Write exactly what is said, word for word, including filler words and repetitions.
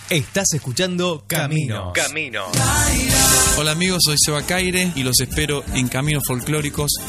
Estás escuchando Camino. Camino. Hola amigos, soy Seba Caire y los espero en Caminos Folclóricos